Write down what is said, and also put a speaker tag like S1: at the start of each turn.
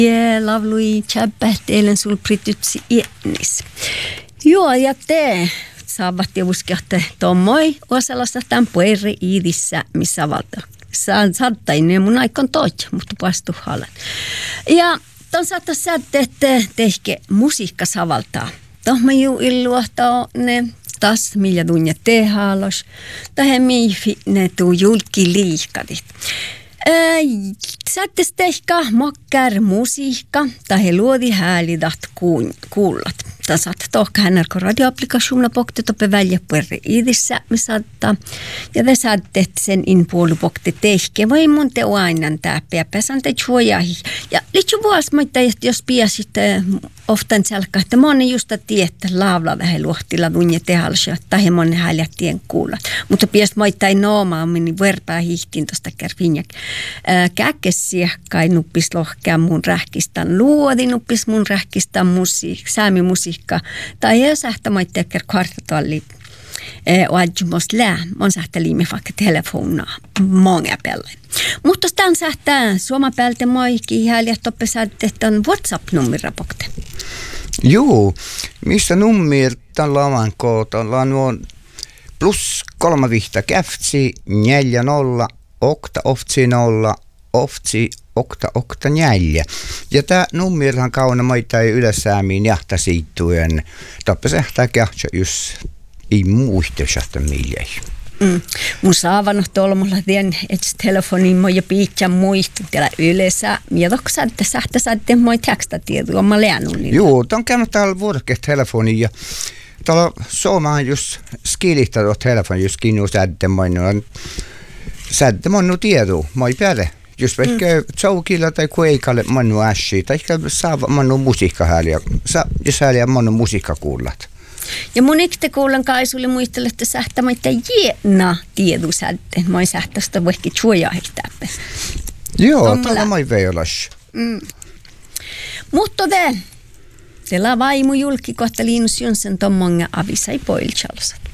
S1: Ja lavlui tjäppähteilen sul pritytsi iennis. Joo, ja te saavat ja uskehte tommoi osalasta tämän pueri iidissä, missä valta. Saattain mun aikon toit, mutta pastu halan. Ja ton saattaa säätä, että tehke musiikka savaltaa. Tohma juu illuahtaa ne taas millä tunne tehalos. Tähän miifi ne tuu julki liikadit. Sättes tehkä mokkär musiikka, tai luodi häälidat kuullat. Tämä saattaa tohka hänelko radioaplikationilla pokte toppe välja puerre iidissä, me saattaa. Ja te saatte sen inpuolu pokte tehke, vai mun te oainan täppiä, pesan te chuojahi. Ja litsu vuos maita, jos piasitte oftan selkä, että monen justa tietä laavla vähän luohtilla tunne tehalsia, tai monen häljättien kuulla. Mutta pias maita ei noomaa, niin verpää hihtiin tosta kärvinjäk. Käkessiäkkai nuppis lohkea mun rähkistan luodi, nuppis mun rähkistan säämi musiikka. Tai jos sähtämaitteja kvartatalli oadjumos lää, on sähtäliime vaikka telefonaa monga pelle. Mutta tämän sähtää Suoma päältä moikki häljä toppe sähtetään WhatsApp-nummerapokte.
S2: Joo, missä nummir tällä on kootalla on +3 vihta käftsi 40 okta oftsi 0 oftsi okta 4. Ja tämä nummirhan kauna maita ei yleensäämiin jahta siittujen. Toppe sähtää kähtsä just ei muista sähtä miljei.
S1: Mun saavannut olmalla tien, että telefoniin moi ja piitsän muistu täällä yleensä. Mietoksa, että sähtä moi tekstatietoa, mä läännun.
S2: Joo, tämän käynyt täällä vuorokehtelefoniin ja täällä Suomaan just skilihtaa telefoni, just kinnu sädde mannu tiedon, moi päälle. Just vaikka tsaukilla tai kueikalle mannu ässi, tai saa mannu musiikka hääliä, jos hääliä mannu musiikka kuullat.
S1: Ja mun ikte kuulen kaisulle muistella, että sähtämättä jiena tiedu sädde, moi sähtästä vaikka tsuojahihtäpä.
S2: Joo, tällä moi veilas.
S1: Mutta teillä vaimu julki kohta Linus Jonsson tommonga avisai poilchalsat.